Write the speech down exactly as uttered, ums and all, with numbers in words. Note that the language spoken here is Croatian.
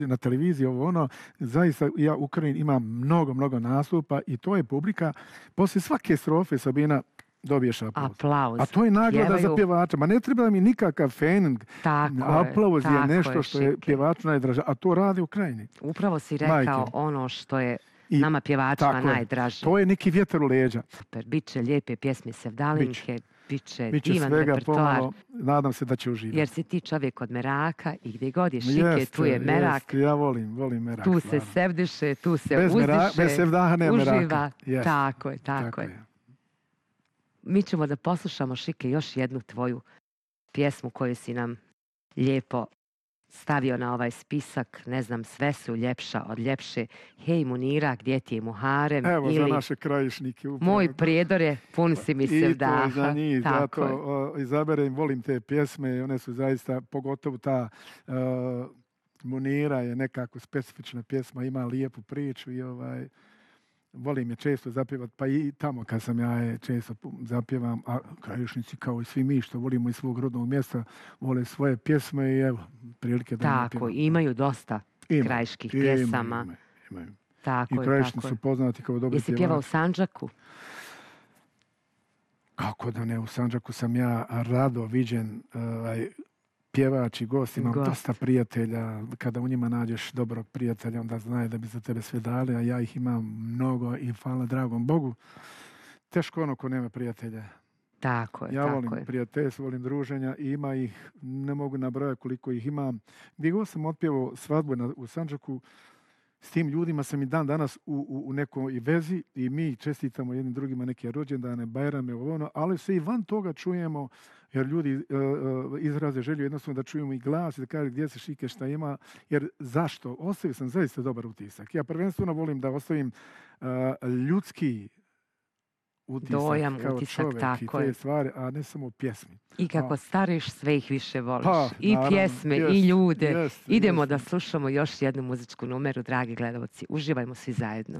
na televiziji, ovo ono, zaista ja u Ukrajini imam mnogo, mnogo nastupa i to je publika, poslije svake strofe Sabina dobiješ aplauz. Aplauz. A to je nagrada Pjevaju... za pjevača. Ma ne treba mi nikakav fening. Tako aplauz je, je nešto je, što je pjevaču najdraže. A to radi u Ukrajini. Upravo si rekao Majke. ono što je I, nama pjevačima najdraže. To je neki vjetar u leđa. Super. Biće lijepe pjesme Sevdalinke. Biće, biće divan svega repertoar. pomalo. Nadam se da će uživati. Jer si ti čovjek od meraka i gdje god je šike, jest, tu je merak. Jest, ja volim, volim merak. Tu stvarno. se sevdiše, tu se bez uzdiše, mera, bez sevdaha nema uživa. meraka. Jest. Tako je, tako, tako je. je. Mi ćemo da poslušamo, Šike, još jednu tvoju pjesmu koju si nam lijepo stavio na ovaj spisak. Ne znam, sve su ljepša od ljepše. Hej Munira, gdje ti je Muharem? Evo ili za naše krajišnike. Upravo. Moj prijedore, pun si mi sevdaha. I to za njih, tako zato o, izaberem, volim te pjesme. One su zaista, pogotovo ta uh, Munira je nekako specifična pjesma, ima lijepu priču i ovaj... Volim je često zapjevati, pa i tamo kad sam ja je često zapjevam, a krajišnici kao i svi mi što volimo iz svog rodnog mjesta, vole svoje pjesme i evo, prilike da tako, napjevam. imaju dosta ima, krajiških ima, pjesama. Ima, imaju. Tako I je, krajišnici tako su poznati kao dobri pjevači. Jesi pjevao u Sandžaku? Kako da ne, u Sandžaku sam ja rado viđen, ovaj, pjevač i gost, imam gost. dosta prijatelja. Kada u njima nađeš dobrog prijatelja, onda znaje da bi za tebe sve dali, a ja ih imam mnogo i hvala dragom Bogu. Teško ono ko nema prijatelja. Tako je, ja tako volim je. prijateljstvo, volim druženja i ima ih, ne mogu nabrojati koliko ih imam. Gdje god sam otpjevao svadbu na, u Sandžaku, s tim ljudima sam i dan danas u, u, u nekoj vezi i mi čestitamo jednim drugima neke rođendane, bajrame, ono, ali se i van toga čujemo, jer ljudi uh, uh, izraze želju jednostavno da čujemo i glas i da kaže gdje se Šike šta ima, jer zašto? Ostavio sam zaista dobar utisak. Ja prvenstveno volim da ostavim uh, ljudski utisak, dojam, kao utisak, čovjek tako i te je. stvari, a ne samo pjesmi. I kako a, stariš, sve ih više voliš. Pa, I naravno, pjesme, jest, i ljude. Jest, Idemo jest. da slušamo još jednu muzičku numeru, dragi gledalci. Uživajmo svi zajedno.